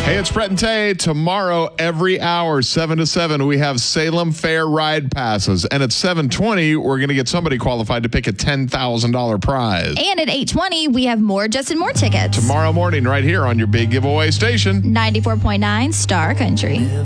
Hey, it's Brett and Tay. Tomorrow, every hour, 7 to 7, we have Salem Fair ride passes. And at 7:20, we're going to get somebody qualified to pick a $10,000 prize. And at 8:20, we have more Justin Moore tickets. Tomorrow morning, right here on your big giveaway station. 94.9 Star Country.